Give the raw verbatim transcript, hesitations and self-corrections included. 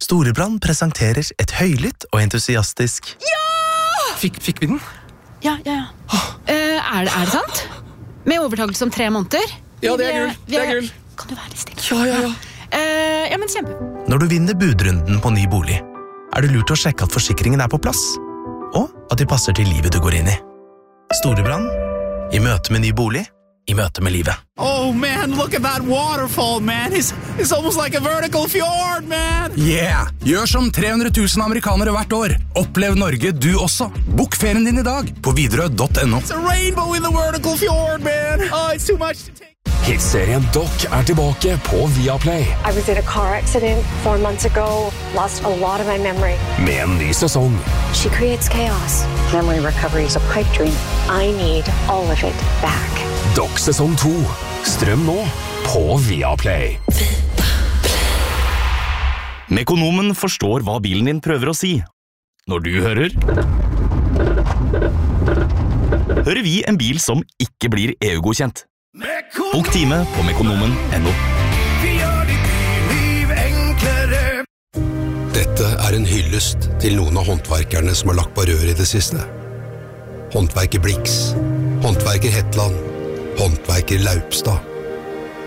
Storebrand presenterer et høylytt og entusiastisk Ja! Fikk, fikk vi den? Ja, ja, ja. Uh, er, det, er det sant? Med overtakelse om tre måneder? Ja, det er gull. Det er gull. Kan du være litt stille? Ja, ja, ja. Uh, ja, men kjempe. Når du vinner budrunden på ny bolig, er det lurt å sjekke at forsikringen er på plass, og at de passer til livet du går inn i. Storebrand, i møte med ny bolig, i møte med livet. Oh man, look at that waterfall, man. It's, it's almost like a vertical fjord, man. Yeah! Gjør som tre hundre tusen amerikanere hvert år. Opplev Norge du også. Bok ferien din i dag på widerøe punktum no. It's a rainbow in the vertical fjord, man. Oh, it's too much to take. Hitserien Doc er tilbake på Viaplay. I was in a car accident four months ago. Lost a lot of my memory. Med en ny sesong. She creates chaos. Memory recovery is a pipe dream. I need all of it back. Doc sesong to. Strøm nå på Viaplay. Mekonomen forstår hva bilen din prøver å si. Når du hører hører vi en bil som ikke blir E U-godkjent. Bok time på mekonomen punktum no. Vi gjør ditt liv enklere. Dette er en hyllest til noen av håndverkerne som har lagt på rør i det siste. Håndverker Blix, håndverker Hetland, håndverker Laupstad.